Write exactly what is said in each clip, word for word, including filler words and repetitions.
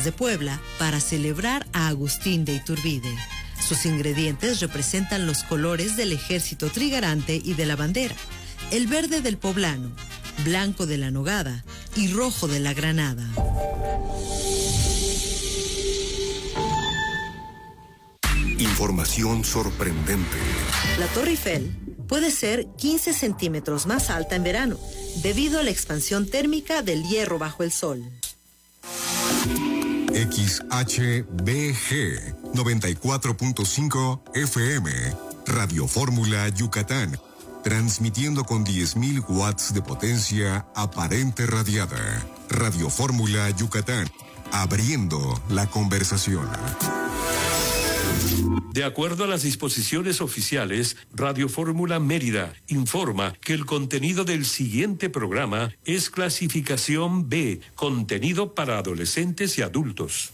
Indígenas de Puebla para celebrar a Agustín de Iturbide. Sus ingredientes representan los colores del ejército trigarante y de la bandera: el verde del poblano, blanco de la nogada y rojo de la granada. Información sorprendente. La Torre Eiffel puede ser quince centímetros más alta en verano, debido a la expansión térmica del hierro bajo el sol. X H B G noventa y cuatro punto cinco F M, Radio Fórmula Yucatán, transmitiendo con diez mil watts de potencia aparente radiada. Radio Fórmula Yucatán, abriendo la conversación. De acuerdo a las disposiciones oficiales, Radio Fórmula Mérida informa que el contenido del siguiente programa es clasificación B, contenido para adolescentes y adultos.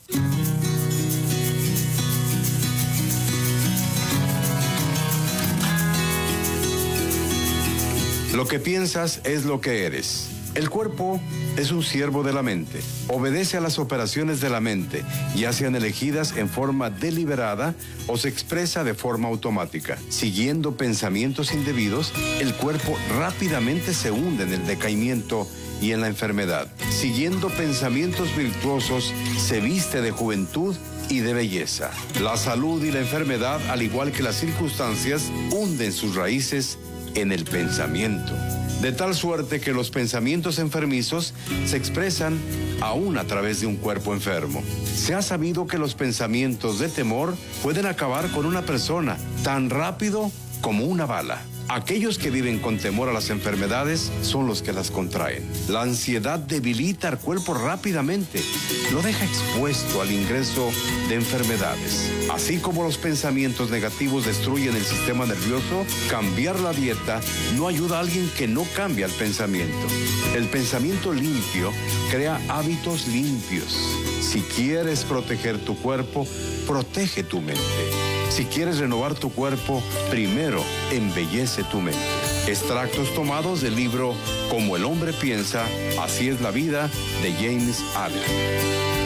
Lo que piensas es lo que eres. El cuerpo es un siervo de la mente. Obedece a las operaciones de la mente, ya sean elegidas en forma deliberada o se expresa de forma automática. Siguiendo pensamientos indebidos, el cuerpo rápidamente se hunde en el decaimiento y en la enfermedad. Siguiendo pensamientos virtuosos, se viste de juventud y de belleza. La salud y la enfermedad, al igual que las circunstancias, hunden sus raíces en el pensamiento. De tal suerte que los pensamientos enfermizos se expresan aún a través de un cuerpo enfermo. Se ha sabido que los pensamientos de temor pueden acabar con una persona tan rápido como una bala. Aquellos que viven con temor a las enfermedades son los que las contraen. La ansiedad debilita al cuerpo rápidamente, lo deja expuesto al ingreso de enfermedades. Así como los pensamientos negativos destruyen el sistema nervioso, cambiar la dieta no ayuda a alguien que no cambia el pensamiento. El pensamiento limpio crea hábitos limpios. Si quieres proteger tu cuerpo, protege tu mente. Si quieres renovar tu cuerpo, primero embellece tu mente. Extractos tomados del libro Como el hombre piensa, así es la vida, de James Allen.